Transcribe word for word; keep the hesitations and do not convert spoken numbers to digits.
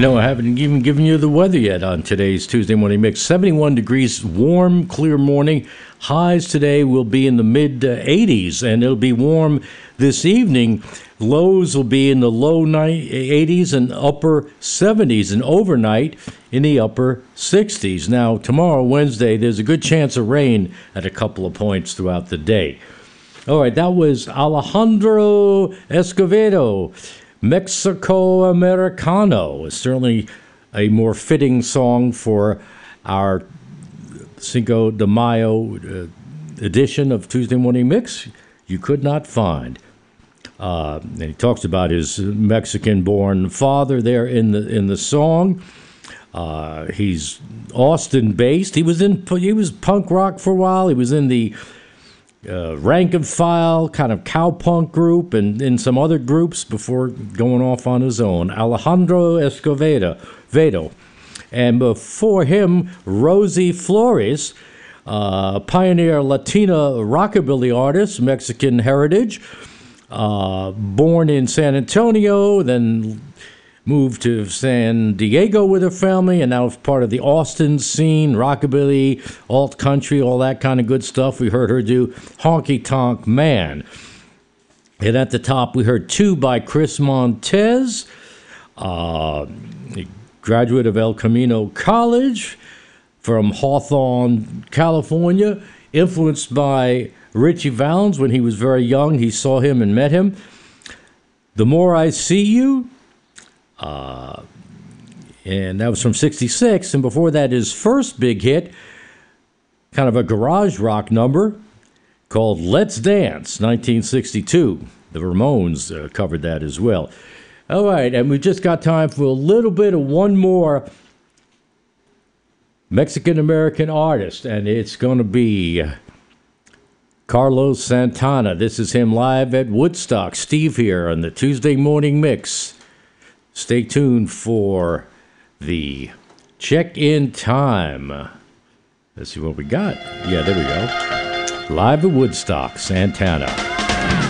know, I haven't even given you the weather yet on today's Tuesday Morning Mix. seventy-one degrees, warm, clear morning. Highs today will be in the mid eighties, and it'll be warm this evening. Lows will be in the low eighties and upper seventies, and overnight in the upper sixties. Now, tomorrow, Wednesday, there's a good chance of rain at a couple of points throughout the day. All right, that was Alejandro Escovedo, Mexico Americano. It's certainly a more fitting song for our Cinco de Mayo uh, edition of Tuesday Morning Mix. You could not find. Uh, and he talks about his Mexican-born father there in the in the song. Uh, he's Austin-based. He was in he was punk rock for a while. He was in the uh, Rank and File kind of cowpunk group and in some other groups before going off on his own. Alejandro Escovedo, Vedo. And before him, Rosie Flores, uh, pioneer Latina rockabilly artist, Mexican heritage. Uh, born in San Antonio, then moved to San Diego with her family, and now is part of the Austin scene, rockabilly, alt country, all that kind of good stuff. We heard her do Honky Tonk Man. And at the top, we heard Two by Chris Montez, uh, a graduate of El Camino College from Hawthorne, California, influenced by Richie Valens when he was very young. He saw him and met him. The More I See You, uh, and that was from sixty-six. And before that, his first big hit, kind of a garage rock number called Let's Dance, nineteen sixty-two. The Ramones uh, covered that as well. All right, and we've just got time for a little bit of one more Mexican-American artist, and it's going to be Carlos Santana. This is him live at Woodstock. Steve here on the Tuesday Morning Mix. Stay tuned for the check-in time. Let's see what we got. Yeah, there we go. Live at Woodstock, Santana.